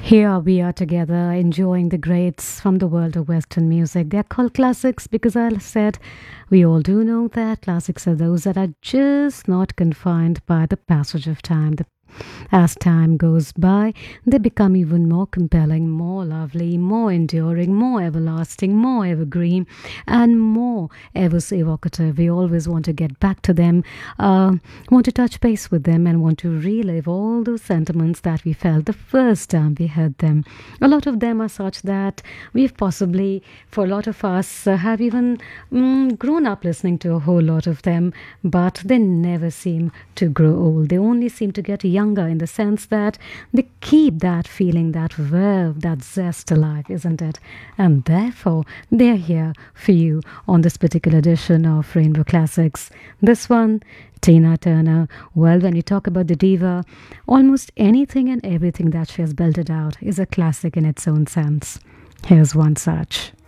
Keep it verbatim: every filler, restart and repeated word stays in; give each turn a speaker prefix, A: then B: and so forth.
A: Here we are together enjoying the greats from the world of Western music. They're called classics because I said we all do know that classics are those that are just not confined by the passage of time. The as time goes by, they become even more compelling, more lovely, more enduring, more everlasting, more evergreen, and more ever so evocative. We always want to get back to them, uh, want to touch base with them, and want to relive all those sentiments that we felt the first time we heard them. A lot of them are such that we've possibly, for a lot of us, uh, have even mm, grown up listening to a whole lot of them, but they never seem to grow old. They only seem to get younger in the sense that they keep that feeling, that verve, that zest alive, isn't it? And therefore, they're here for you on this particular edition of Rainbow Classics. This one, Tina Turner. Well, when you talk about the diva, almost anything and everything that she has belted out is a classic in its own sense. Here's one such.